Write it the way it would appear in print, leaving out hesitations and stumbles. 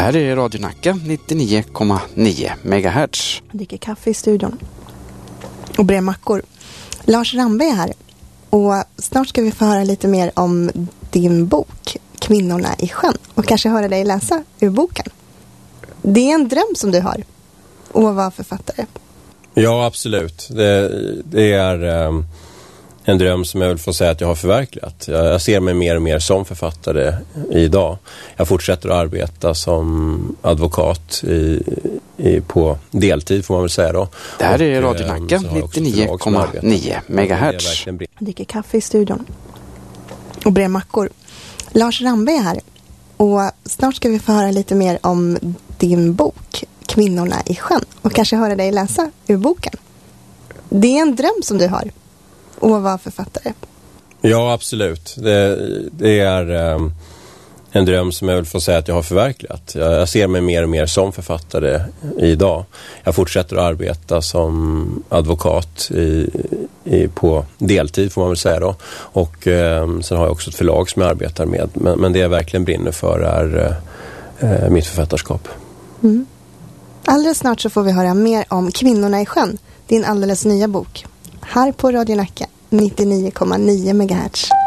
här är Radio Nacka 99,9 MHz. Jag dricker kaffe i studion och brer mackor. Lars Rambe är här och snart ska vi få höra lite mer om din bok Kvinnorna i sjön och kanske höra dig läsa ur boken. Det är en dröm som du har att vara författare. Ja, absolut. Det är en dröm som jag vill få säga att jag har förverkligat. Jag ser mig mer och mer som författare idag. Jag fortsätter att arbeta som advokat på deltid får man väl säga då. Det här är Radio Nacka 99,9 MHz. Jag dricker kaffe i studion och brer mackor. Lars Rambe är här och snart ska vi få höra lite mer om din bok Kvinnorna i sjön och kanske höra dig läsa ur boken. Det är en dröm som du har att vara författare. Ja, absolut. Det är en dröm som jag vill få säga att jag har förverkligat. Jag ser mig mer och mer som författare idag. Jag fortsätter att arbeta som advokat på deltid får man väl säga då. Och sen har jag också ett förlag som jag arbetar med. Men det jag verkligen brinner för är mitt författarskap. Mm. Alldeles snart så får vi höra mer om Kvinnorna i sjön. Din alldeles nya bok. Här på Radio Nacka 99,9 MHz.